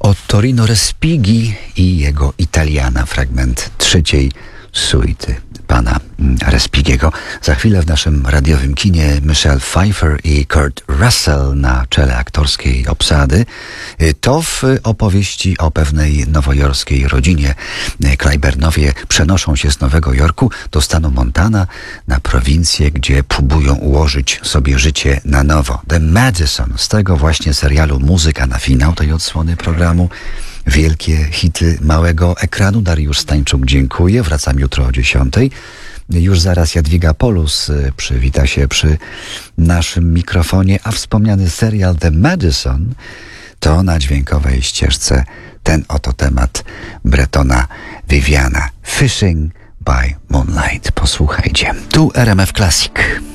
o Torino Respighi i jego Italiana, fragment trzeciej suity pana Respighiego. Za chwilę w naszym radiowym kinie Michelle Pfeiffer i Kurt Russell na czele aktorskiej obsady. To w opowieści o pewnej nowojorskiej rodzinie. Clyburnowie przenoszą się z Nowego Jorku do stanu Montana, na prowincję, gdzie próbują ułożyć sobie życie na nowo. The Madison, z tego właśnie serialu muzyka na finał tej odsłony programu. Wielkie hity małego ekranu. Dariusz Stańczuk, dziękuję. Wracam jutro o 10:00. Już zaraz Jadwiga Polus przywita się przy naszym mikrofonie, a wspomniany serial The Madison to na dźwiękowej ścieżce ten oto temat Bretona Viviana, Fishing by Moonlight. Posłuchajcie. Tu RMF Classic.